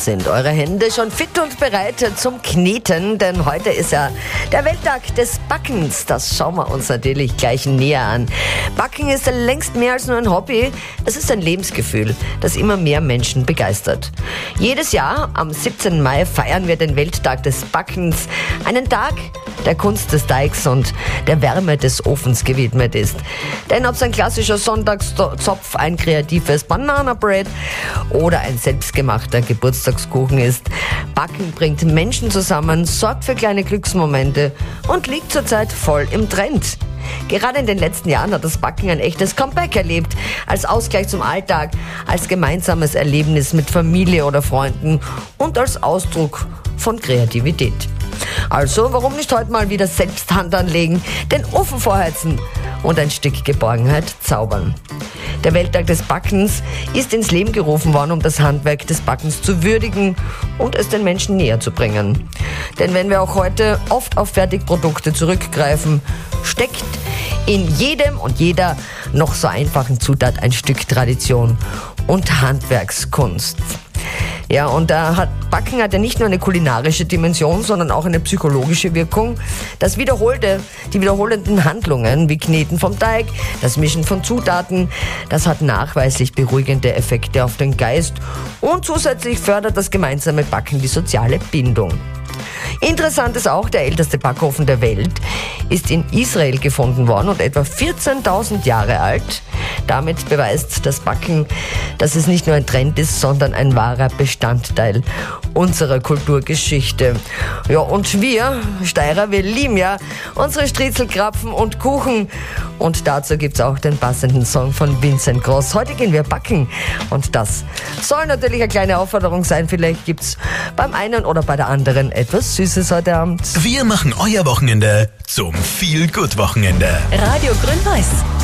Sind eure Hände schon fit und bereit zum Kneten? Denn heute ist ja der Welttag des Backens. Das schauen wir uns natürlich gleich näher an. Backen ist längst mehr als nur ein Hobby. Es ist ein Lebensgefühl, das immer mehr Menschen begeistert. Jedes Jahr am 17. Mai feiern wir den Welttag des Backens. Einen Tag, der Kunst des Teigs und der Wärme des Ofens gewidmet ist. Denn ob es ein klassischer Sonntagszopf, ein kreatives Banana-Bread oder ein selbstgemachter Geburtstagskuchen ist, Backen bringt Menschen zusammen, sorgt für kleine Glücksmomente und liegt zurzeit voll im Trend. Gerade in den letzten Jahren hat das Backen ein echtes Comeback erlebt. Als Ausgleich zum Alltag, als gemeinsames Erlebnis mit Familie oder Freunden und als Ausdruck von Kreativität. Also, warum nicht heute mal wieder selbst Hand anlegen, den Ofen vorheizen und ein Stück Geborgenheit zaubern? Der Welttag des Backens ist ins Leben gerufen worden, um das Handwerk des Backens zu würdigen und es den Menschen näher zu bringen. Denn wenn wir auch heute oft auf Fertigprodukte zurückgreifen, steckt in jedem und jeder noch so einfachen Zutat ein Stück Tradition und Handwerkskunst. Ja, und Backen hat ja nicht nur eine kulinarische Dimension, sondern auch eine psychologische Wirkung. Die wiederholenden Handlungen wie Kneten vom Teig, das Mischen von Zutaten, das hat nachweislich beruhigende Effekte auf den Geist und zusätzlich fördert das gemeinsame Backen die soziale Bindung. Interessant ist auch, der älteste Backofen der Welt ist in Israel gefunden worden und etwa 14.000 Jahre alt. Damit beweist das Backen, dass es nicht nur ein Trend ist, sondern ein wahrer Bestandteil unserer Kulturgeschichte. Ja, und wir Steirer, wir lieben ja unsere Striezelkrapfen und Kuchen. Und dazu gibt's auch den passenden Song von Vincent Gross. Heute gehen wir backen. Und das soll natürlich eine kleine Aufforderung sein. Vielleicht gibt's beim einen oder bei der anderen etwas Süßes heute Abend. Wir machen euer Wochenende zum Feel-Good-Wochenende. Radio Grün-Weiß.